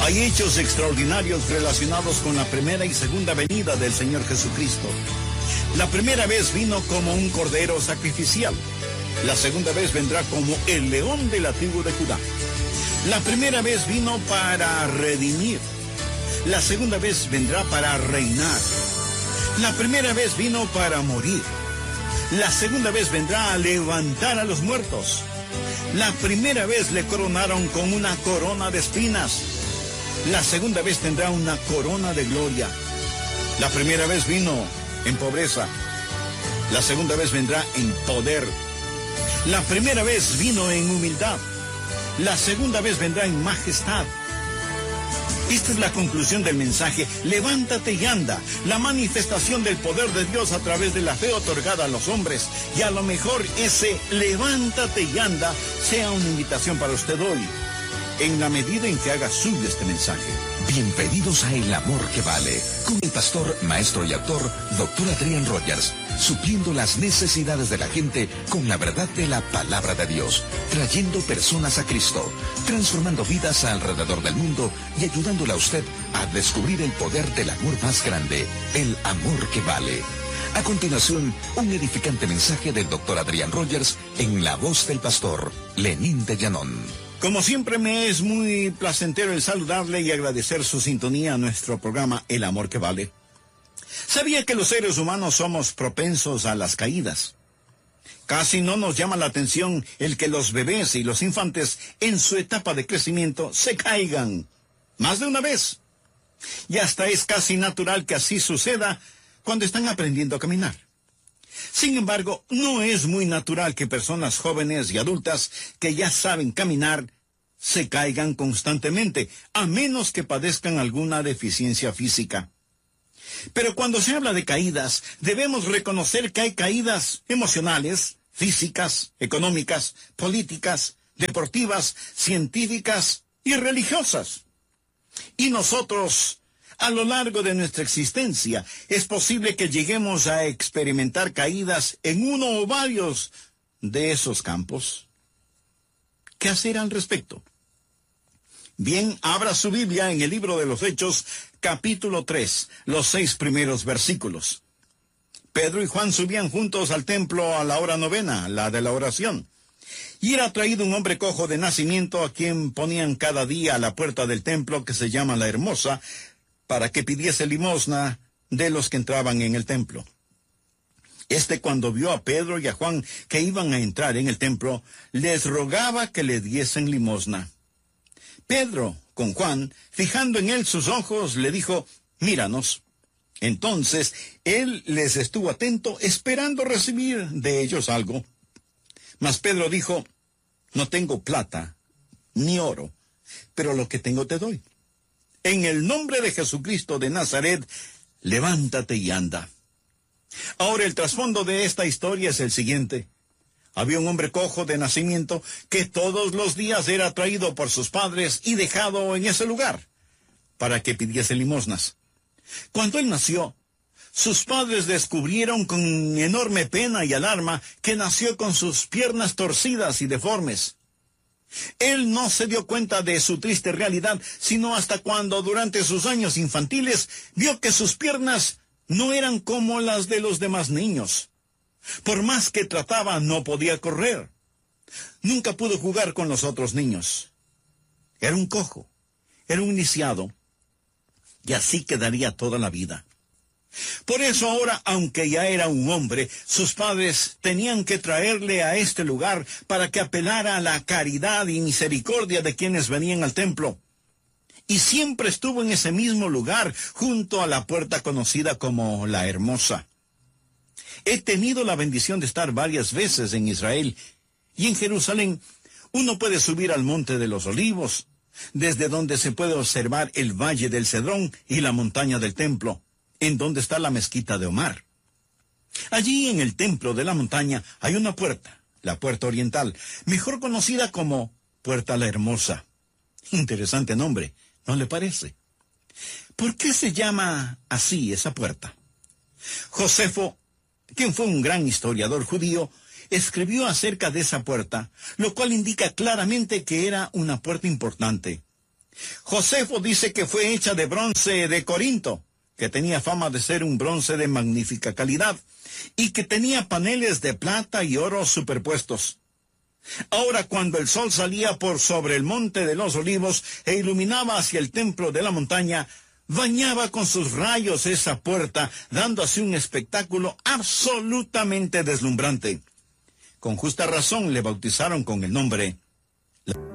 Hay hechos extraordinarios relacionados con la primera y segunda venida del Señor Jesucristo. La primera vez vino como un cordero sacrificial. La segunda vez vendrá como el león de la tribu de Judá. La primera vez vino para redimir. La segunda vez vendrá para reinar. La primera vez vino para morir. La segunda vez vendrá a levantar a los muertos. La primera vez le coronaron con una corona de espinas. La segunda vez tendrá una corona de gloria. La primera vez vino en pobreza. La segunda vez vendrá en poder. La primera vez vino en humildad. La segunda vez vendrá en majestad. Esta es la conclusión del mensaje. Levántate y anda. La manifestación del poder de Dios a través de la fe otorgada a los hombres. Y a lo mejor ese levántate y anda sea una invitación para usted hoy, en la medida en que haga suyo este mensaje. Bienvenidos a El Amor que Vale, con el pastor, maestro y autor, Dr. Adrián Rogers, supliendo las necesidades de la gente con la verdad de la palabra de Dios, trayendo personas a Cristo, transformando vidas alrededor del mundo y ayudándola a usted a descubrir el poder del amor más grande, el amor que vale. A continuación, un edificante mensaje del Dr. Adrián Rogers en la voz del pastor Lenín de Llanón. Como siempre, me es muy placentero el saludarle y agradecer su sintonía a nuestro programa El Amor que Vale. ¿Sabía que los seres humanos somos propensos a las caídas? Casi no nos llama la atención el que los bebés y los infantes en su etapa de crecimiento se caigan más de una vez. Y hasta es casi natural que así suceda cuando están aprendiendo a caminar. Sin embargo, no es muy natural que personas jóvenes y adultas que ya saben caminar se caigan constantemente, a menos que padezcan alguna deficiencia física. Pero cuando se habla de caídas, debemos reconocer que hay caídas emocionales, físicas, económicas, políticas, deportivas, científicas y religiosas. Y nosotros, a lo largo de nuestra existencia, es posible que lleguemos a experimentar caídas en uno o varios de esos campos. ¿Qué hacer al respecto? Bien, abra su Biblia en el libro de los Hechos, capítulo 3, los 6 primeros versículos. Pedro y Juan subían juntos al templo a la hora novena, la de la oración. Y era traído un hombre cojo de nacimiento a quien ponían cada día a la puerta del templo, que se llama La Hermosa, para que pidiese limosna de los que entraban en el templo. Cuando vio a Pedro y a Juan que iban a entrar en el templo, les rogaba que le diesen limosna. Pedro, con Juan, fijando en él sus ojos, le dijo: míranos. Entonces él les estuvo atento, esperando recibir de ellos algo. Mas Pedro dijo: no tengo plata ni oro, pero lo que tengo te doy. En el nombre de Jesucristo de Nazaret, levántate y anda. Ahora, el trasfondo de esta historia es el siguiente. Había un hombre cojo de nacimiento que todos los días era traído por sus padres y dejado en ese lugar para que pidiese limosnas. Cuando él nació, sus padres descubrieron con enorme pena y alarma que nació con sus piernas torcidas y deformes. Él no se dio cuenta de su triste realidad, sino hasta cuando durante sus años infantiles vio que sus piernas no eran como las de los demás niños. Por más que trataba, no podía correr. Nunca pudo jugar con los otros niños. Era un cojo, era un lisiado, y así quedaría toda la vida. Por eso ahora, aunque ya era un hombre, sus padres tenían que traerle a este lugar para que apelara a la caridad y misericordia de quienes venían al templo. Y siempre estuvo en ese mismo lugar, junto a la puerta conocida como La Hermosa. He tenido la bendición de estar varias veces en Israel, y en Jerusalén uno puede subir al Monte de los Olivos, desde donde se puede observar el Valle del Cedrón y la montaña del Templo, en donde está la mezquita de Omar. Allí en el templo de la montaña hay una puerta, la puerta oriental, mejor conocida como Puerta La Hermosa. Interesante nombre, ¿no le parece? ¿Por qué se llama así esa puerta? Josefo, quien fue un gran historiador judío, escribió acerca de esa puerta, lo cual indica claramente que era una puerta importante. Josefo dice que fue hecha de bronce de Corinto, que tenía fama de ser un bronce de magnífica calidad, y que tenía paneles de plata y oro superpuestos. Ahora, cuando el sol salía por sobre el monte de los olivos e iluminaba hacia el templo de la montaña, bañaba con sus rayos esa puerta, dando así un espectáculo absolutamente deslumbrante. Con justa razón le bautizaron con el nombre